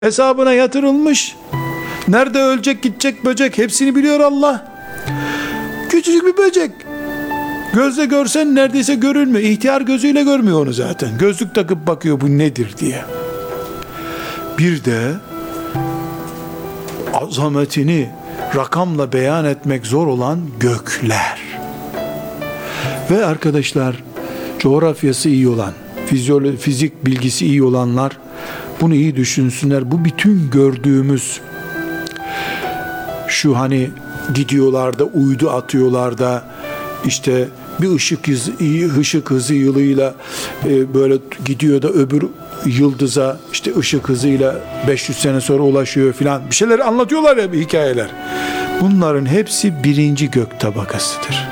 hesabına yatırılmış. Nerede ölecek gidecek böcek hepsini biliyor Allah. Küçücük bir böcek. Gözle görsen neredeyse görülmüyor. İhtiyar gözüyle görmüyor onu zaten. Gözlük takıp bakıyor bu nedir diye. Bir de azametini rakamla beyan etmek zor olan gökler. Ve arkadaşlar, coğrafyası iyi olan, fizik bilgisi iyi olanlar bunu iyi düşünsünler. Bu bütün gördüğümüz şu hani gidiyorlar da uydu atıyorlar da işte bir ışık hızı yılıyla böyle gidiyor da öbür yıldıza işte ışık hızıyla 500 sene sonra ulaşıyor filan. Bir şeyler anlatıyorlar ya, bir hikayeler. Bunların hepsi birinci gök tabakasıdır.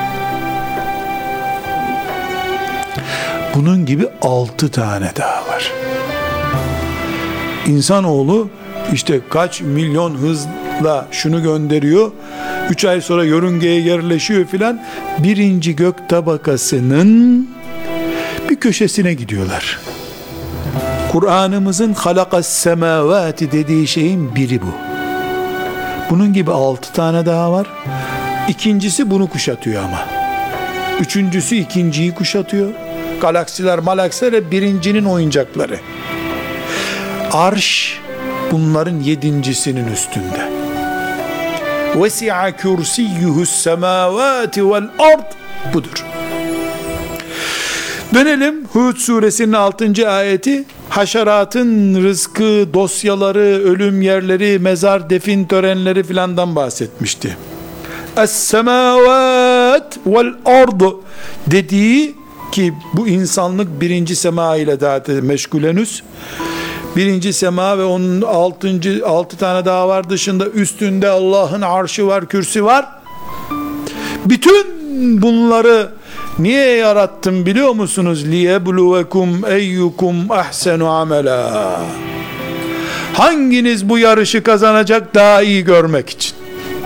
Bunun gibi 6 tane daha var. İnsanoğlu işte kaç milyon hızla şunu gönderiyor, 3 ay sonra yörüngeye yerleşiyor filan. Birinci gök tabakasının bir köşesine gidiyorlar. Kur'an'ımızın halakas semavati dediği şeyin biri bu. Bunun gibi 6 tane daha var. İkincisi bunu kuşatıyor ama. Üçüncüsü ikinciyi kuşatıyor. Galaksiler malaksiler hep birincinin oyuncakları. Arş bunların yedincisinin üstünde. Vesi'a kürsiyyuhus semavati vel ard budur. Dönelim Hud suresinin 6. ayeti. Haşeratın rızkı, dosyaları, ölüm yerleri, mezar, defin törenleri filandan bahsetmişti. Es-semavat vel ard dediği ki bu insanlık birinci sema ile daha meşgul henüz. Birinci sema ve onun 6 tane daha var, dışında üstünde Allah'ın arşı var, kürsü var. Bütün bunları niye yarattım biliyor musunuz? Liyebluvekum eyyukum ahsenu amela. Hanginiz bu yarışı kazanacak daha iyi görmek için.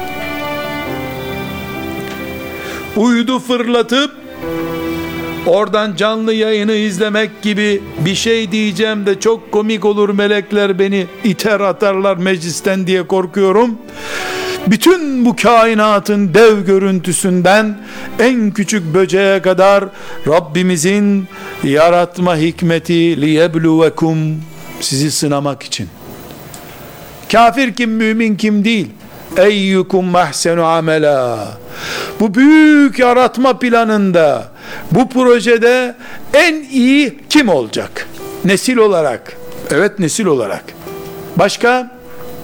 Uydu fırlatıp oradan canlı yayını izlemek gibi bir şey diyeceğim de çok komik olur, melekler beni iter atarlar meclisten diye korkuyorum. Bütün bu kainatın dev görüntüsünden en küçük böceğe kadar Rabbimizin yaratma hikmeti liyebluvekum, sizi sınamak için. Kafir kim, mümin kim değil. Eyyukum ahsenu amela. Bu büyük yaratma planında, bu projede en iyi kim olacak? Nesil olarak. Evet, nesil olarak. Başka?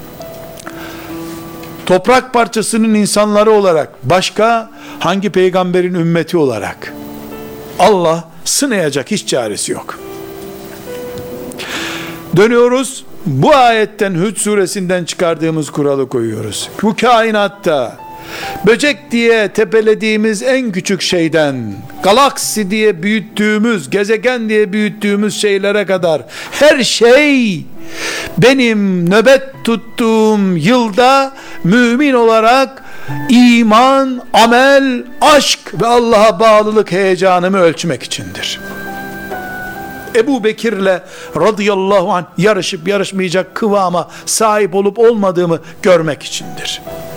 Toprak parçasının insanları olarak. Başka? Hangi peygamberin ümmeti olarak? Allah sınayacak, hiç çaresi yok. Dönüyoruz. Bu ayetten, Hud suresinden çıkardığımız kuralı koyuyoruz. Bu kainatta böcek diye tepelediğimiz en küçük şeyden, galaksi diye büyüttüğümüz, gezegen diye büyüttüğümüz şeylere kadar her şey benim nöbet tuttuğum yılda mümin olarak iman, amel, aşk ve Allah'a bağlılık heyecanımı ölçmek içindir. Ebu Bekir'le radıyallahu anh yarışıp yarışmayacak kıvama sahip olup olmadığımı görmek içindir.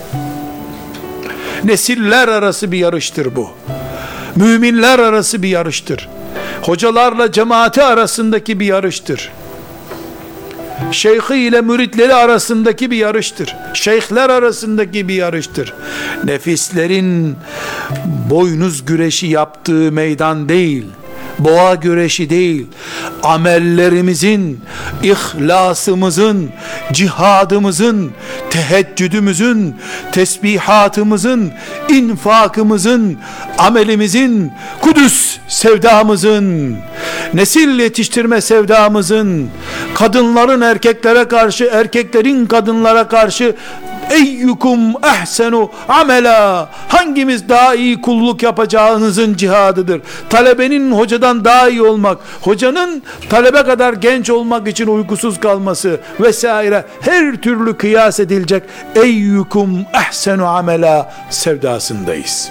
Nesiller arası bir yarıştır bu. Müminler arası bir yarıştır. Hocalarla cemaati arasındaki bir yarıştır. Şeyhi ile müritleri arasındaki bir yarıştır. Şeyhler arasındaki bir yarıştır. Nefislerin boynuz güreşi yaptığı meydan değil. Boğa güreşi değil, amellerimizin, ihlasımızın, cihadımızın, teheccüdümüzün, tesbihatımızın, infakımızın, amelimizin, Kudüs sevdamızın, nesil yetiştirme sevdamızın, kadınların erkeklere karşı, erkeklerin kadınlara karşı eyyukum ahsenu amela, hangimiz daha iyi kulluk yapacağınızın cihadıdır. Talebenin hocadan daha iyi olmak, hocanın talebe kadar genç olmak için uykusuz kalması vesaire, her türlü kıyas edilecek eyyukum ahsenu amela sevdasındayız.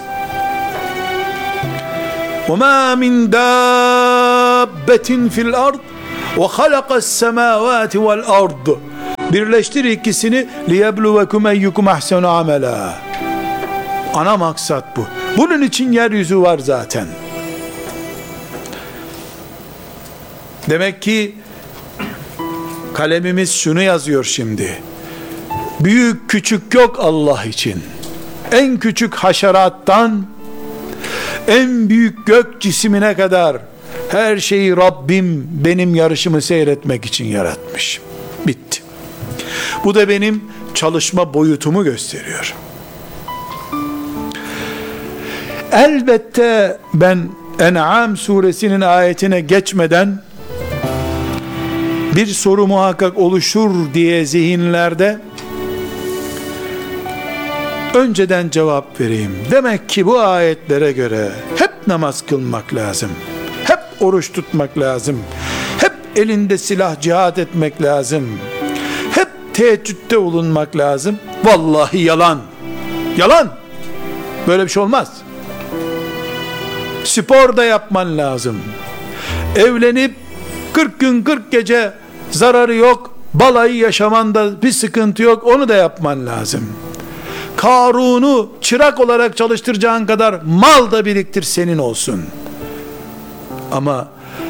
وَمَا مِنْ دَابَّةٍ فِي الْأَرْضِ وَخَلَقَ السَّمَاوَاتِ وَالْأَرْضِ. Birleştir ikisini, liyebluvekum eyyukum ahsenu amela. Ana maksat bu. Bunun için yeryüzü var zaten. Demek ki kalemimiz şunu yazıyor şimdi: büyük küçük yok Allah için. En küçük haşerattan en büyük gök cisimine kadar her şeyi Rabbim benim yarışımı seyretmek için yaratmış. Bitti. Bu da benim çalışma boyutumu gösteriyor. Elbette ben En'am suresinin ayetine geçmeden bir soru muhakkak oluşur diye zihinlerde önceden cevap vereyim. Demek ki bu ayetlere göre hep namaz kılmak lazım. Hep oruç tutmak lazım. Hep elinde silah cihat etmek lazım. Hep teheccüde bulunmak lazım. Vallahi yalan. Yalan. Böyle bir şey olmaz. Spor da yapman lazım. Evlenip 40 gün 40 gece zararı yok. Balayı yaşamanda bir sıkıntı yok. Onu da yapman lazım. Karun'u çırak olarak çalıştıracağın kadar mal da biriktir, senin olsun. Ama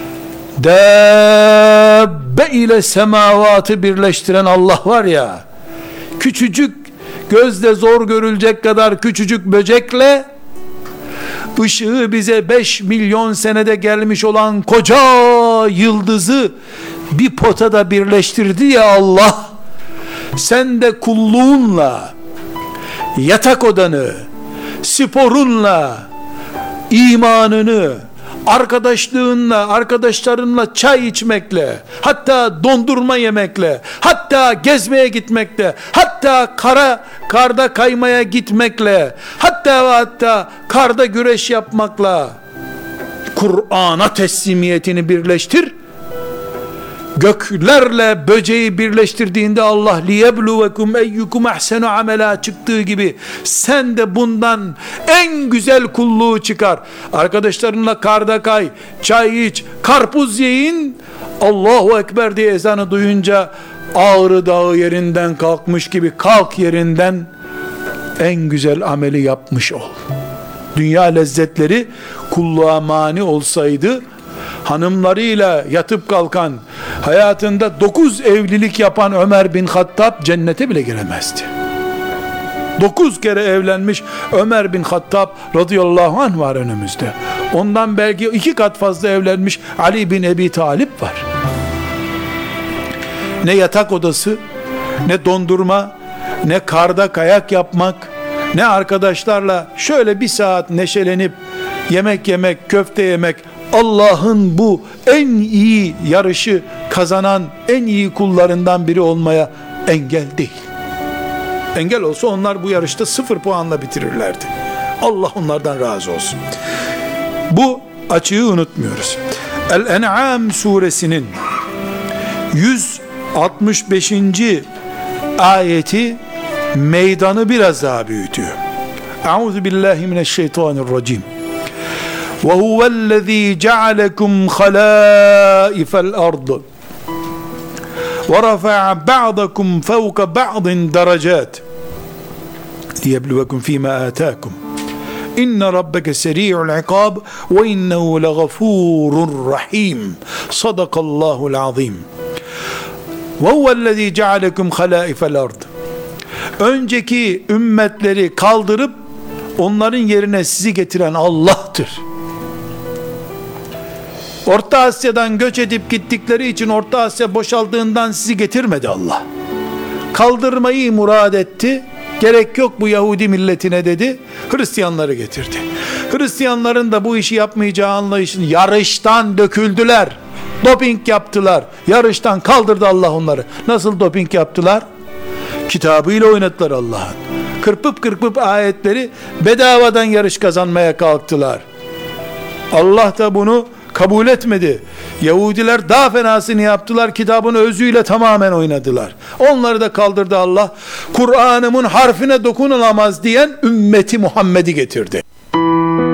Dabbe ile semavatı birleştiren Allah var ya, küçücük, gözle zor görülecek kadar küçücük böcekle ışığı bize 5 milyon senede gelmiş olan koca yıldızı bir potada birleştirdi ya Allah. Sen de kulluğunla, yatak odanı, sporunla, imanını, arkadaşlığınla, arkadaşlarınla çay içmekle, hatta dondurma yemekle, hatta gezmeye gitmekle, hatta karda kaymaya gitmekle, hatta karda güreş yapmakla Kur'an'a teslimiyetini birleştir. Göklerle böceği birleştirdiğinde Allah liyebluvekum eyyukum ahsenu amela çıktığı gibi sen de bundan en güzel kulluğu çıkar. Arkadaşlarınla karda kay, çay iç, karpuz yiyin. Allahu Ekber diye ezanı duyunca Ağrı Dağı yerinden kalkmış gibi kalk yerinden, en güzel ameli yapmış ol. Dünya lezzetleri kulluğa mani olsaydı, hanımlarıyla yatıp kalkan, hayatında 9 evlilik yapan Ömer bin Hattab cennete bile giremezdi. 9 kere evlenmiş Ömer bin Hattab radıyallahu anh var önümüzde. Ondan belki 2 kat fazla evlenmiş Ali bin Ebi Talip var. Ne yatak odası, ne dondurma, ne karda kayak yapmak, ne arkadaşlarla şöyle bir saat neşelenip yemek yemek, köfte yemek, Allah'ın bu en iyi yarışı kazanan en iyi kullarından biri olmaya engel değil. Engel olsa onlar bu yarışta 0 puanla bitirirlerdi. Allah onlardan razı olsun. Bu açığı unutmuyoruz. El-En'am suresinin 165. ayeti meydanı biraz daha büyütüyor. Euzubillahimineşşeytanirracim. وَهُوَ الَّذ۪ي جَعَلَكُمْ خَلَائِفَ الْأَرْضِ وَرَفَعَ بَعْضَكُمْ فَوْقَ بَعْضٍ دَرَجَاتٍ لِيَبْلُوَكُمْ ف۪ي مَا آتَاكُمْ اِنَّ رَبَّكَ سَرِيعُ الْعِقَابِ وَاِنَّهُ لَغَفُورٌ رَحِيمٌ صَدَقَ اللّٰهُ الْعَظِيمُ وَهُوَ الَّذ۪ي جَعَلَكُمْ خَلَائِفَ الْأَرْضِ. Önceki ümmetleri kaldırıp onların yerine sizi getiren Allah'tır. Orta Asya'dan göç edip gittikleri için Orta Asya boşaldığından sizi getirmedi Allah. Kaldırmayı murad etti. Gerek yok bu Yahudi milletine dedi. Hristiyanları getirdi. Hristiyanların da bu işi yapmayacağı anlayışın yarıştan döküldüler. Doping yaptılar. Yarıştan kaldırdı Allah onları. Nasıl doping yaptılar? Kitabıyla oynadılar Allah'ın. Kırpıp ayetleri bedavadan yarış kazanmaya kalktılar. Allah da bunu kabul etmedi. Yahudiler daha fenasını yaptılar. Kitabın özüyle tamamen oynadılar. Onları da kaldırdı Allah. Kur'an'ımın harfine dokunulamaz diyen ümmeti Muhammed'i getirdi.